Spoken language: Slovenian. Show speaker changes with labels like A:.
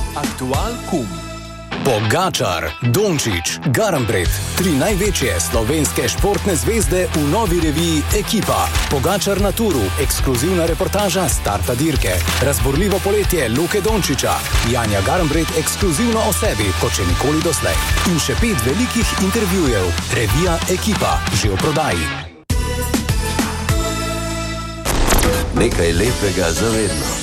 A: Aktual Kum.
B: Pogačar, Dončić, Garnbret, 3 največje slovenske športne zvezde v novi reviji Ekipa. Pogačar na turu, ekskluzivna reportaža starta dirke. Razborljivo poletje Luke Dončića. Janja Garnbret ekskluzivno o sebi, kot še nikoli doslej. In še 5 velikih intervjujev. Revija Ekipa, že v prodaji.
C: Nekaj lepega za vedno.